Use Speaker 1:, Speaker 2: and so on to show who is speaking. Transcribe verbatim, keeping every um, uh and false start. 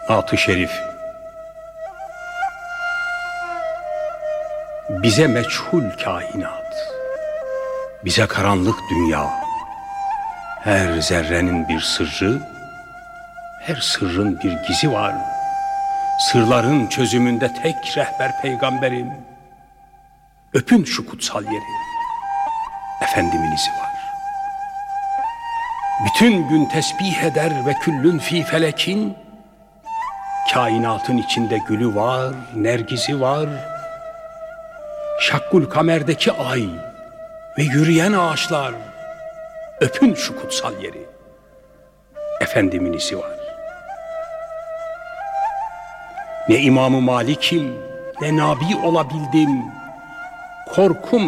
Speaker 1: Naat-ı Şerif. Bize meçhul kainat, bize karanlık dünya, her zerrenin bir sırrı, her sırrın bir gizi var. Sırların çözümünde tek rehber peygamberim. Öpün şu kutsal yeri, Efendimin izi var. Bütün gün tesbih eder ve küllün fi felekin, kainatın içinde gülü var, nergizi var. Şakkul Kamer'deki ay ve yürüyen ağaçlar, öpün şu kutsal yeri, Efendimin izi var. Ne İmam-ı Malik'im, ne Nabi olabildim, korkum